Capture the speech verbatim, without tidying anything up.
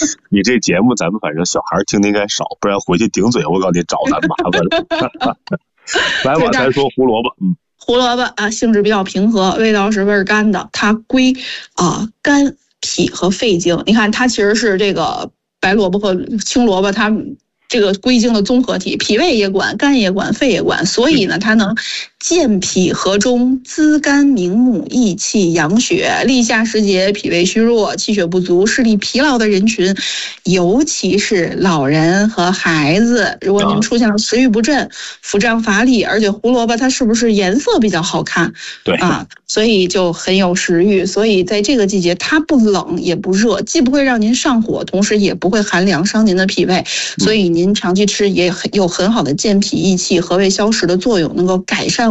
你这节目咱们反正小孩听的应该少，不然回去顶嘴我告诉你找咱麻烦了。来吧，咱说胡萝卜。嗯， 胡萝卜啊，性质比较平和，味道是味儿甘的，它归啊肝脾和肺经。你看它其实是这个白萝卜和青萝卜它这个归经的综合体，脾胃也管，肝也管，肺也管，所以呢它能健脾和中，滋肝明目，益气养血。立夏时节，脾胃虚弱、气血不足、视力疲劳的人群，尤其是老人和孩子，如果您出现了食欲不振、腹胀乏力，而且胡萝卜它是不是颜色比较好看？ 对啊，所以就很有食欲。所以在这个季节，它不冷也不热，既不会让您上火，同时也不会寒凉伤您的脾胃，所以您长期吃也很有很好的健脾益气、和胃消食的作用，能够改善